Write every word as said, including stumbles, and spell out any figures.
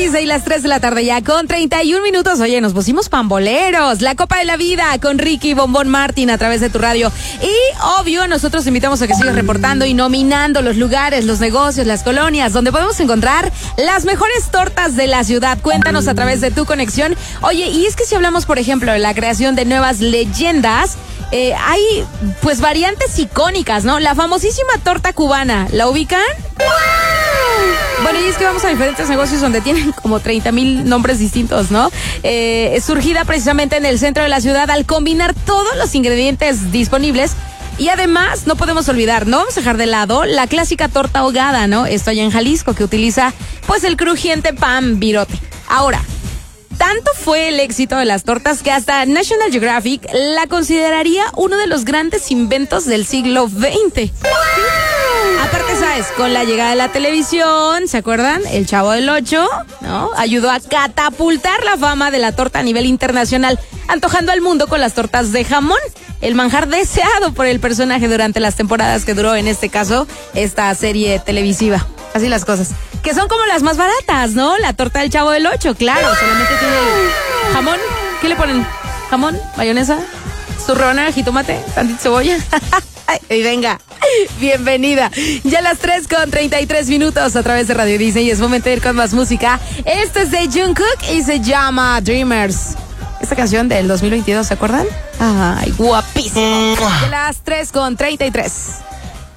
Dice, y las tres de la tarde ya con treinta y un minutos. Oye, nos pusimos pamboleros. La Copa de la Vida con Ricky Bombón Martín a través de tu radio. Y obvio, nosotros te invitamos a que sigas reportando y nominando los lugares, los negocios, las colonias donde podemos encontrar las mejores tortas de la ciudad. Cuéntanos a través de tu conexión. Oye, y es que si hablamos, por ejemplo, de la creación de nuevas leyendas, eh, hay pues variantes icónicas, ¿no? La famosísima torta cubana, ¿la ubican? Bueno, y es que vamos a diferentes negocios donde tienen como treinta mil nombres distintos, ¿no? Eh, es surgida precisamente en el centro de la ciudad al combinar todos los ingredientes disponibles. Y además, no podemos olvidar, no vamos a dejar de lado la clásica torta ahogada, ¿no? Esto allá en Jalisco, que utiliza pues el crujiente pan virote. Ahora, tanto fue el éxito de las tortas que hasta National Geographic la consideraría uno de los grandes inventos del siglo veinte. Aparte, ¿sabes? Con la llegada de la televisión, ¿se acuerdan? El Chavo del Ocho, ¿no? Ayudó a catapultar la fama de la torta a nivel internacional, antojando al mundo con las tortas de jamón, el manjar deseado por el personaje durante las temporadas que duró, en este caso, esta serie televisiva. Así las cosas. Que son como las más baratas, ¿no? La torta del Chavo del Ocho, claro, solamente tiene jamón. ¿Qué le ponen? ¿Jamón? ¿Mayonesa? ¿Su rebanada de jitomate? ¿Tantito cebolla? Y venga, bienvenida. Ya a las tres con treinta y tres minutos a través de Radio Disney. Es momento de ir con más música. Este es de Jungkook y se llama Dreamers. Esta canción del dos mil veintidós, ¿se acuerdan? Ay, guapísimo. Ya a las tres con treinta y tres.